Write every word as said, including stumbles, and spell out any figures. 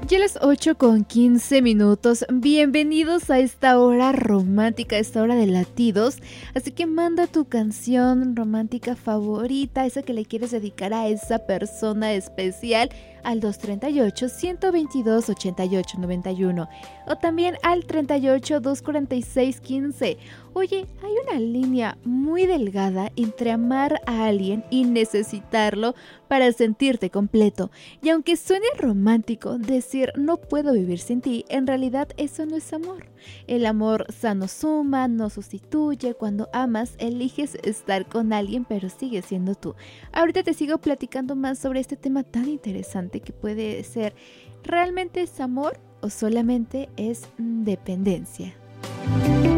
Ya a las ocho con quince minutos, bienvenidos a esta hora romántica, a esta hora de latidos, así que manda tu canción romántica favorita, esa que le quieres dedicar a esa persona especial, al dos treinta y ocho, ciento veintidós, ochenta y ocho, noventa y uno o también al treinta y ocho, doscientos cuarenta y seis, quince. Oye, hay una línea muy delgada entre amar a alguien y necesitarlo para sentirte completo. Y aunque suene romántico decir no puedo vivir sin ti, en realidad eso no es amor. El amor sano suma, no sustituye. Cuando amas, eliges estar con alguien, pero sigue siendo tú. Ahorita te sigo platicando más sobre este tema tan interesante que puede ser, ¿realmente es amor o solamente es dependencia?